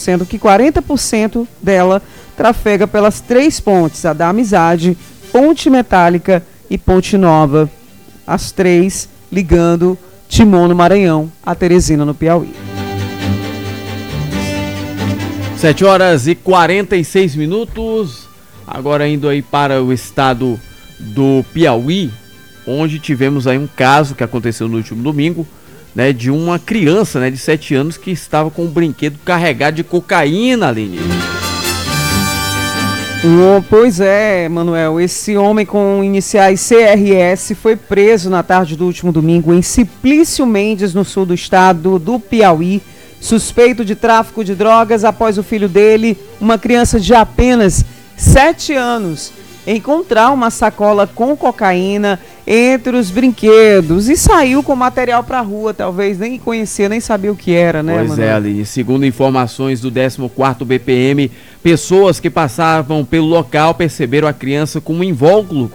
sendo que 40% dela trafega pelas 3 pontes, a da Amizade, Ponte Metálica e Ponte Nova, as 3 ligando Timon no Maranhão a Teresina no Piauí. 7h46, agora indo aí para o estado do Piauí, onde tivemos aí um caso que aconteceu no último domingo, né, de uma criança, né, de 7 anos que estava com um brinquedo carregado de cocaína, Aline. Pois é, Manuel, esse homem com iniciais CRS foi preso na tarde do último domingo em Simplício Mendes, no sul do estado do Piauí, suspeito de tráfico de drogas após o filho dele, uma criança de apenas 7 anos, encontrar uma sacola com cocaína entre os brinquedos e saiu com material para a rua, talvez nem conhecia, nem sabia o que era, né, Pois Manuel? é, Aline, segundo informações do 14º BPM, pessoas que passavam pelo local perceberam a criança com um invólucro,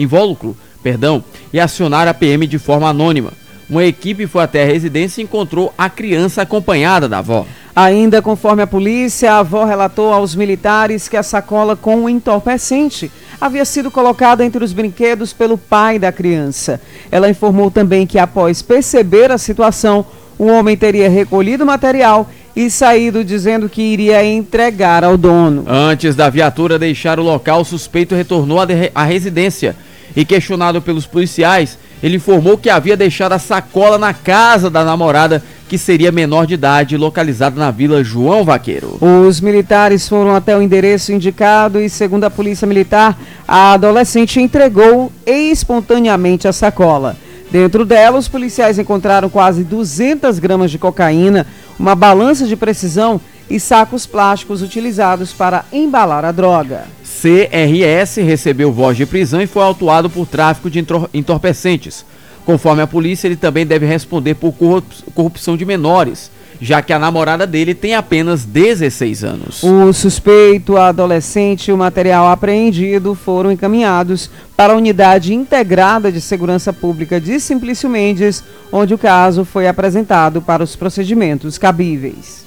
e acionaram a PM de forma anônima. Uma equipe foi até a residência e encontrou a criança acompanhada da avó. Ainda conforme a polícia, a avó relatou aos militares que a sacola com o entorpecente havia sido colocada entre os brinquedos pelo pai da criança. Ela informou também que após perceber a situação, o homem teria recolhido o material e saído dizendo que iria entregar ao dono. Antes da viatura deixar o local, o suspeito retornou à residência e, questionado pelos policiais, ele informou que havia deixado a sacola na casa da namorada, que seria menor de idade, localizada na Vila João Vaqueiro. Os militares foram até o endereço indicado e, segundo a polícia militar, a adolescente entregou espontaneamente a sacola. Dentro dela, os policiais encontraram quase 200 gramas de cocaína, uma balança de precisão e sacos plásticos utilizados para embalar a droga. CRS recebeu voz de prisão e foi autuado por tráfico de entorpecentes. Conforme a polícia, ele também deve responder por corrupção de menores, já que a namorada dele tem apenas 16 anos. O suspeito, a adolescente e o material apreendido foram encaminhados para a Unidade Integrada de Segurança Pública de Simplício Mendes, onde o caso foi apresentado para os procedimentos cabíveis.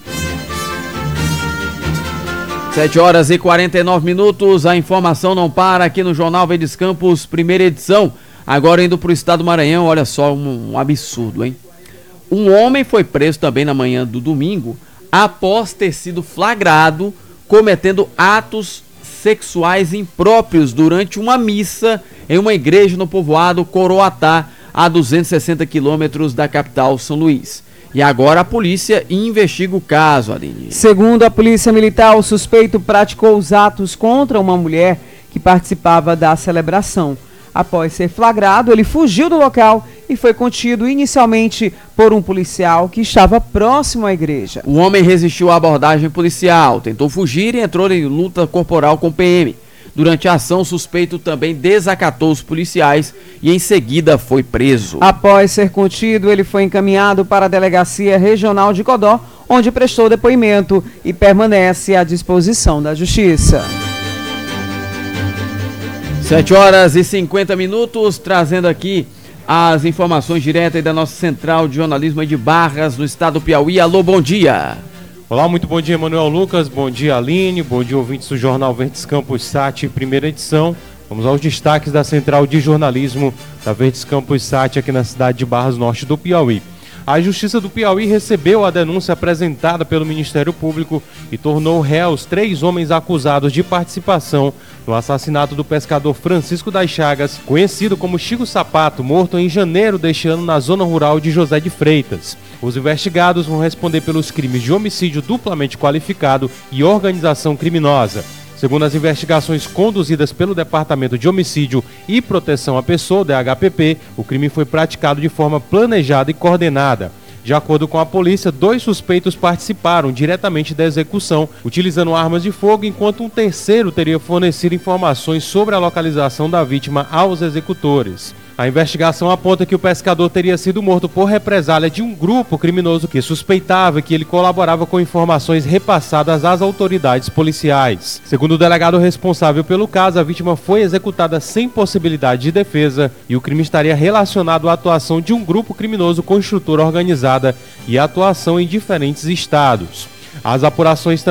7h49, a informação não para aqui no Jornal Verdes Campos, primeira edição. Agora indo para o estado do Maranhão, olha só, um absurdo, hein? Um homem foi preso também na manhã do domingo, após ter sido flagrado cometendo atos sexuais impróprios durante uma missa em uma igreja no povoado Coroatá, a 260 quilômetros da capital São Luís. E agora a polícia investiga o caso, Aline. Segundo a polícia militar, o suspeito praticou os atos contra uma mulher que participava da celebração. Após ser flagrado, ele fugiu do local e foi contido inicialmente por um policial que estava próximo à igreja. O homem resistiu à abordagem policial, tentou fugir e entrou em luta corporal com o PM. Durante a ação, o suspeito também desacatou os policiais e em seguida foi preso. Após ser contido, ele foi encaminhado para a Delegacia Regional de Codó, onde prestou depoimento e permanece à disposição da Justiça. 7h50, trazendo aqui as informações diretas da nossa central de jornalismo de Barras, no estado do Piauí. Alô, bom dia. Olá, muito bom dia, Manuel Lucas, bom dia, Aline, bom dia, ouvintes do Jornal Verdes Campos SAT, primeira edição. Vamos aos destaques da central de jornalismo da Verdes Campos SAT aqui na cidade de Barras, norte do Piauí. A Justiça do Piauí recebeu a denúncia apresentada pelo Ministério Público e tornou réus 3 homens acusados de participação no assassinato do pescador Francisco das Chagas, conhecido como Chico Sapato, morto em janeiro deste ano na zona rural de José de Freitas. Os investigados vão responder pelos crimes de homicídio duplamente qualificado e organização criminosa. Segundo as investigações conduzidas pelo Departamento de Homicídio e Proteção à Pessoa, DHPP, o crime foi praticado de forma planejada e coordenada. De acordo com a polícia, 2 suspeitos participaram diretamente da execução, utilizando armas de fogo, enquanto um terceiro teria fornecido informações sobre a localização da vítima aos executores. A investigação aponta que o pescador teria sido morto por represália de um grupo criminoso que suspeitava que ele colaborava com informações repassadas às autoridades policiais. Segundo o delegado responsável pelo caso, a vítima foi executada sem possibilidade de defesa e o crime estaria relacionado à atuação de um grupo criminoso com estrutura organizada e atuação em diferentes estados. As apurações